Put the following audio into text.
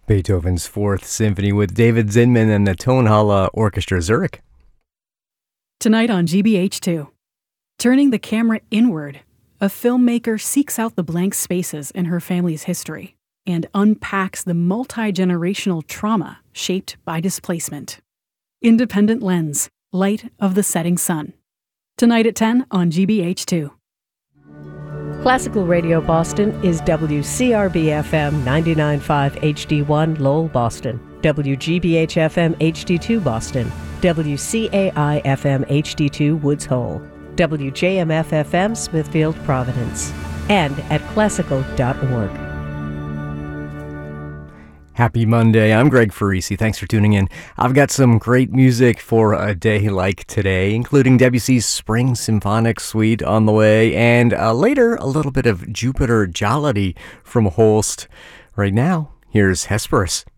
Beethoven's Fourth Symphony with David Zinman and the Tonhalle Orchestra Zurich. Tonight on GBH2, turning the camera inward, a filmmaker seeks out the blank spaces in her family's history and unpacks the multi-generational trauma shaped by displacement. Independent Lens, Light of the Setting Sun. Tonight at 10 on GBH2. Classical Radio Boston is WCRB-FM 99.5 HD1 Lowell, Boston, WGBH-FM HD2 Boston, WCAI-FM HD2 Woods Hole, WJMF-FM Smithfield, Providence, and at classical.org. Happy Monday. I'm Greg Farisi. Thanks for tuning in. I've got some great music for a day like today, including Debussy's Spring Symphonic Suite on the way, and later a little bit of Jupiter Jollity from Holst. Right now, here's Hesperus.